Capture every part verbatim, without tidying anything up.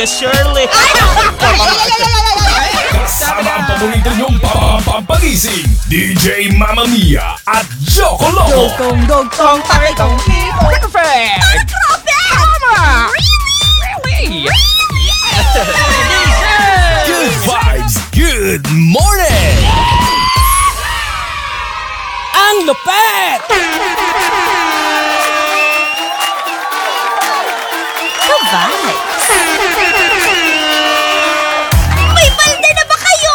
ka, Shirley. Kasama ang paborito niyong pampagising, D J Mamma Mia at Joko Loco. Dogtong, dogtong, takitong people. Perfect! Grabe! Tama! Really? Yes! Good vibes, good morning! Ang lupet! Ka-vibes. May balde na ba kayo?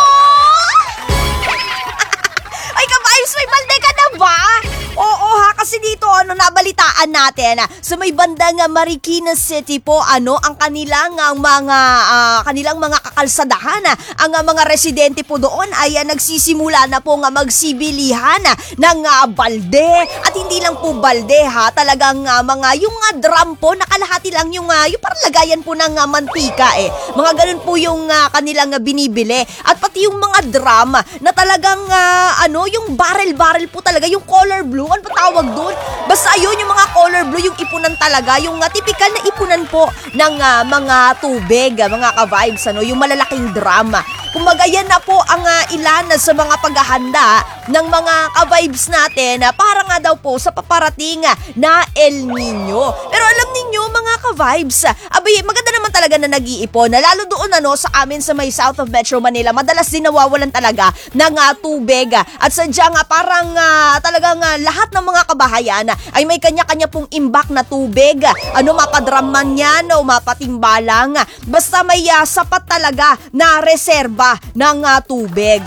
Ay, ka-vibes, may balde ka na ba? Oo ha, kasi dito ano nabalitaan natin ah, sa may bandang uh, Marikina City po ano ang kanilang uh, mga uh, kanilang mga kakalsadahan uh, ang uh, mga residente po doon ay uh, nagsisimula na po nga magsibilihan uh, ng uh, balde at hindi lang po balde ha, talagang uh, mga yung uh, drum po nakalahati lang yung uh, yung parang lagayan po ng uh, mantika eh. Mga ganun po yung uh, kanilang uh, binibili at pati yung mga drum uh, na talagang uh, ano yung barrel-barrel po talaga yung color blue. Ano pa tawag doon? Basta yun, yung mga color blue, yung ipunan talaga, yung uh, typical na ipunan po ng uh, mga tubig, uh, mga ka-vibes, ano, yung malalaking drama. Kumbaga yan na po ang uh, ilan sa mga paghahanda ng mga ka-vibes natin uh, para nga daw po sa paparating uh, na El Nino. Pero alam ninyo mga ka-vibes, uh, abay, maganda naman talaga na nag-iipon, na lalo doon ano, sa amin sa may South of Metro Manila, madalas din nawawalan talaga ng uh, tubig uh, at sadyang uh, parang uh, talagang uh, lahat ng mga kabahayan uh, ay may kanya-kanya pong imbak na tubig. Uh, ano, mapadraman yan o mapatimbalang. Uh, basta may uh, sapat talaga na reserba ng uh, tubig.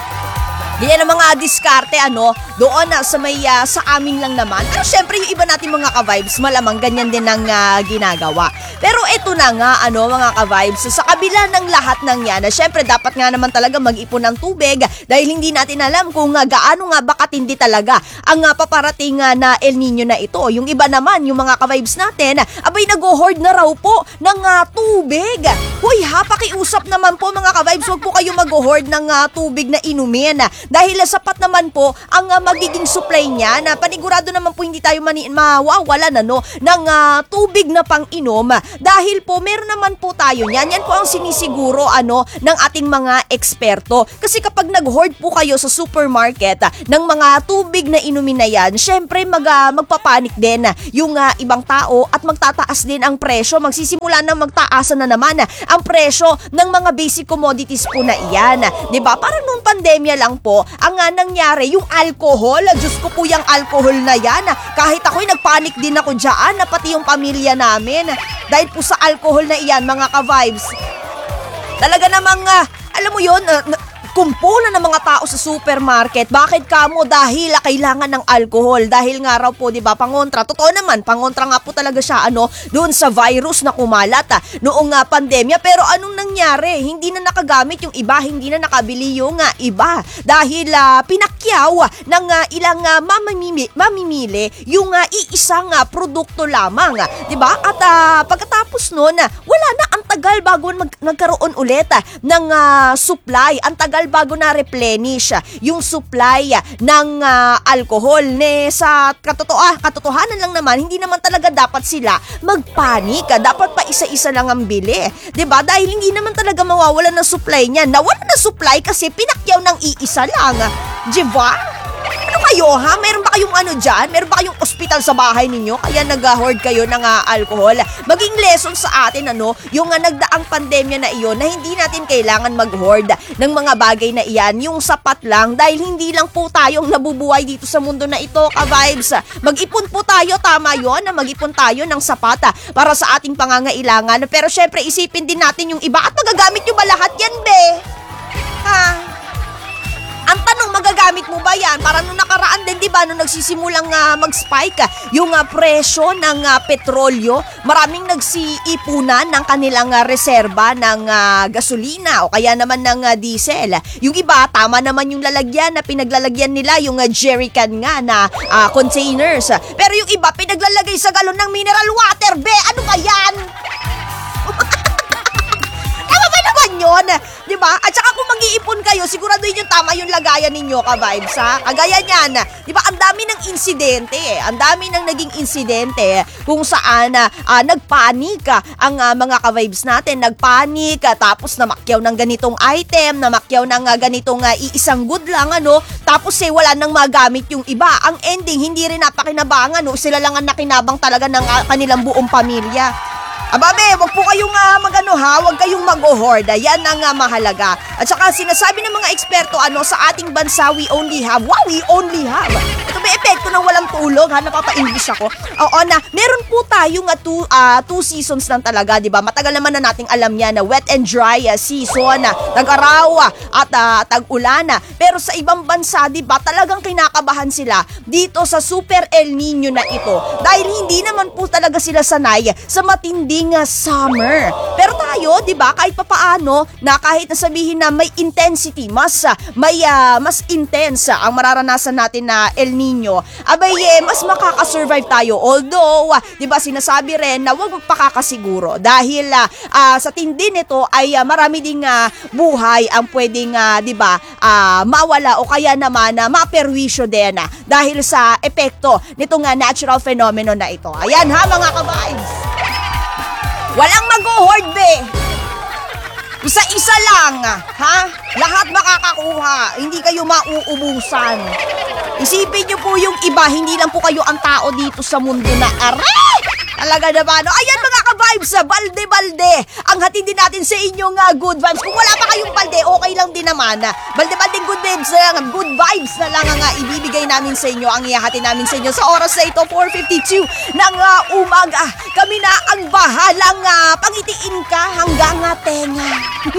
Ganyan ang mga diskarte, ano, doon na sa may, uh, sa amin lang naman. Pero syempre, yung iba natin mga ka-vibes, malamang ganyan din ang uh, ginagawa. Pero eto na nga, ano, mga ka-vibes, sa kabila ng lahat ng yan, na syempre, dapat nga naman talaga mag-ipon ng tubig dahil hindi natin alam kung uh, gaano nga ba katindi talaga ang uh, paparating uh, na El Nino na ito. Yung iba naman, yung mga ka-vibes natin, abay, nag-hoard na raw po ng uh, tubig. Huy ha, pakiusap naman po mga ka-vibes, huwag po kayo mag-hoard ng uh, tubig na inumin. Dahil sapat naman po ang uh, magiging supply niya na panigurado naman po hindi tayo mani- mawawalan ano, ng uh, tubig na pang-inom dahil po meron naman po tayo niyan. Yan po ang sinisiguro ano, ng ating mga eksperto. Kasi kapag nag-hoard po kayo sa supermarket uh, ng mga tubig na inumin na yan, syempre mag, uh, magpapanik din uh, yung uh, ibang tao at magtataas din ang presyo. Magsisimula na magtaasan na naman uh, ang presyo ng mga basic commodities po na iyan. Diba? Parang nung pandemya lang po, ang nga nangyari, yung alcohol, Diyos ko po yung alcohol na yan. Kahit ako'y nagpanik din ako dyan, na pati yung pamilya namin. Dahil po sa alcohol na iyan, mga ka-vibes. Talaga namang, uh, alam mo yun, uh, kumpulan ng mga tao sa supermarket. Bakit kamo? Dahil ah, kailangan ng alcohol. Dahil nga raw po, di ba, pangontra. Totoo naman, pangontra nga po talaga siya, ano, doon sa virus na kumalat ah, noong uh, pandemya. Pero anong nangyari? Hindi na nakagamit yung iba, hindi na nakabili yung uh, iba. Dahil uh, pinakyaw uh, ng uh, ilang uh, mamimili, mamimili yung uh, iisang uh, produkto lamang. Uh, di ba? At uh, pagkatapos nun, uh, wala na, ang tagal bago mag- nagkaroon ulit uh, ng uh, supply. Ang tagal bago na replenish yung supply ng uh, alcohol. Ne, sa katotoo, ah, katotohanan lang naman, hindi naman talaga dapat sila magpanik. Dapat pa isa-isa lang ang bili. Diba? Dahil hindi naman talaga mawawalan ng supply niyan. Nawala na supply kasi pinakyaw ng iisa lang. Diba? Ano kayo ha? Meron ba kayong ano dyan? Meron ba kayong ospital sa bahay ninyo? Kaya nag-hoard kayo ng uh, alcohol? Maging lesson sa atin ano, yung uh, nagdaang pandemya na iyon na hindi natin kailangan mag-hoard ng mga bagay na iyan. Yung sapat lang dahil hindi lang po tayong nabubuhay dito sa mundo na ito, ka-vibes. Mag-ipon po tayo, tama yun, na mag-ipon tayo ng sapat uh, para sa ating pangangailangan. Pero syempre isipin din natin yung iba at magagamit nyo ba lahat yan, be? Ha? Ang tanong, magagamit mo ba yan? Para nung nakaraan din, di ba, nung nagsisimulang uh, mag-spike uh, yung uh, presyo ng uh, petrolyo, maraming nagsiipunan ng kanilang uh, reserba ng uh, gasolina o kaya naman ng uh, diesel. Yung iba, tama naman yung lalagyan na pinaglalagyan nila, yung uh, jerrycan nga na uh, containers. Pero yung iba, pinaglalagay sa galon ng mineral water, be! Ano ba yan? Tama ba naman yun. Di ba? At saka kung mag-iipon kayo, siguraduhin yung tama yung lagayan ninyo, ka-vibes, ha? Kagaya niyan, di ba, ang dami ng insidente, eh. Ang dami ng naging insidente kung saan uh, uh, nagpanik uh, ang uh, mga ka-vibes natin. Nagpanik, uh, tapos namakyaw ng ganitong item, namakyaw ng uh, ganitong uh, iisang good lang, ano? Tapos eh, wala nang magamit yung iba. Ang ending, hindi rin napakinabangan, no? Sila lang ang nakinabang talaga ng uh, kanilang buong pamilya. Ababe, wag po kayong uh, magano ha, wag kayong mag-hoard. Yan ang uh, mahalaga. At saka sinasabi ng mga eksperto, ano, sa ating bansa, we only have, wow, we only have. Ito may epekto ng walang tulog, ha, napapa-English ako. Oo na, meron po tayong uh, two, uh, two seasons lang talaga, di ba? Matagal naman na nating alam yan na wet and dry uh, season, uh, tag-araw uh, at uh, tag-ulan. Uh. Pero sa ibang bansa, di ba, talagang kinakabahan sila dito sa Super El Nino na ito. Dahil hindi naman po talaga sila sanay sa matindi nga summer. Pero tayo, 'di ba, kahit papaano na kahit na sabihin na may intensity, mas uh, may uh, mas intense uh, ang mararanasan natin na El Nino, abay eh, mas makakasurvive tayo. Although, uh, 'di ba, sinasabi rin na huwag magpakakasiguro dahil uh, uh, sa tindi nito ay uh, marami ding uh, buhay ang pwedeng uh, 'di ba, uh, mawala o kaya naman na uh, maperwisyo din uh, dahil sa epekto nitong uh, natural phenomenon na ito. Ayan ha, mga ka-vibes. Walang mag-hoard, be. Isa-isa lang, ha? Lahat makakakuha. Hindi kayo mauubusan. Isipin niyo po yung iba, hindi lang po kayo ang tao dito sa mundo na aray! Talaga naman. No? Ayan mga ka-vibes, balde-balde. Ang hatid din natin sa inyong uh, good vibes. Kung wala pa kayong balde, okay lang din naman. Balde-baldeng good vibes na lang, good vibes na lang ang uh, ibibigay namin sa inyo, ang ihahatid namin sa inyo sa oras na ito, four fifty-two ng uh, umaga. Kami na ang bahalang uh, pangitiin ka hanggang uh, tenga.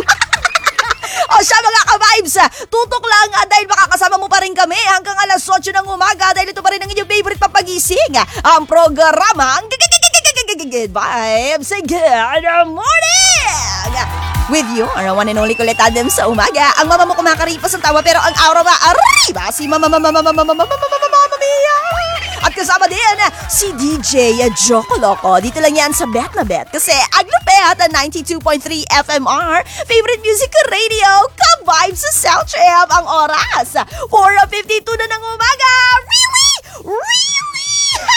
O siya mga ka-vibes, tutok lang uh, dahil makakasama mo pa rin kami hanggang alas otso ng umaga dahil ito pa rin ang inyong favorite papagising, ang programa, ang Good Vibes, Good Morning! With you, our one and only Kulit Adams sa umaga. Ang mama mo kumakaripas ang tawa pero ang aura ba, arriba, si mama mama mama mama mama mama mama Mia. At kasama din si D J Joko Loco. Dito lang yan sa Bet na Bet. Kasi ang lupet at ninety-two point three F M R, favorite music radio, ka-vibes sa South Trip ang oras. four fifty-two na ng umaga. Really? Really?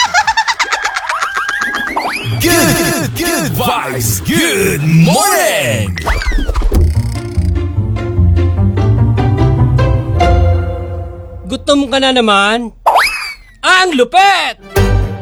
Good, good vibes, good morning! Gutom ka na naman? Ang lupet!